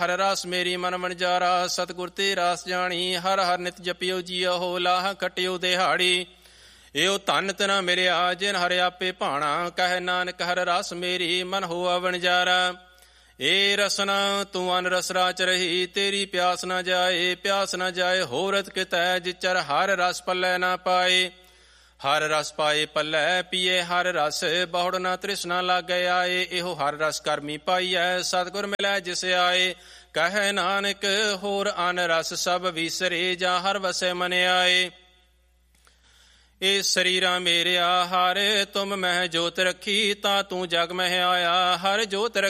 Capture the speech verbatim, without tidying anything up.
ਹਰ ਰਸ ਮੇਰੀ ਮਨ ਵਣਜਾਰਾ, ਸਤਿਗੁਰ ਤੇ ਰਸ ਜਾਣੀ। ਹਰ ਹਰ ਨਿਤ ਜਪਿਓ ਜੀਓ, ਹੋ ਲਾਹ ਖਟਿਓ ਦਿਹਾੜੀ। ਇਹੋ ਧਨ ਤਨਾ ਮਿਲਿਆ ਜਿਨ ਹਰਿ ਆਪੇ ਭਾਣਾ, ਕਹਿ ਨਾਨਕ ਹਰ ਰਸ ਮੇਰੀ ਮਨ ਹੋਆ ਵਣਜਾਰਾ। ਏ ਰਸਨਾ ਤੂੰ ਅਨ ਰਸ ਰਾਚ ਰਹੀ, ਤੇਰੀ ਪਿਆਸ ਨਾ ਜਾਏ, ਪਿਆਸ ਨਾ ਜਾਏ ਹੋਰਤ ਕਿਤੈ, ਜਿਚਰ ਹਰ ਰਸ ਪੱਲੇ ਨਾ ਪਾਏ। ਹਰ ਰਸ ਪਾਏ ਪੱਲੇ ਪੀਏ ਹਰ ਰਸ, ਬਹੁੜ ਨਾ ਤ੍ਰਿਸ਼ਨਾ ਲਾਗੇ ਆਏ। ਇਹੋ ਹਰ ਰਸ ਕਰਮੀ ਪਾਈਐ, ਸਤਿਗੁਰ ਮਿਲੈ ਜਿਸ ਆਏ। ਕਹਿ ਨਾਨਕ ਹੋਰ ਅਨ ਰਸ ਸਭ ਵੀਸਰੇ, ਜਾਂ ਹਰ ਵਸੈ ਮਨ ਆਏ। ਇਹ ਸਰੀਰਾ ਮੇਰਿਆ ਹਰ ਤੁਮ ਮਹਿ ਜੋਤ ਰੱਖੀ, ਤਾਂ ਤੂੰ ਜਗ ਮਹਿ ਆਇਆ। ਹਰ ਜੋਤ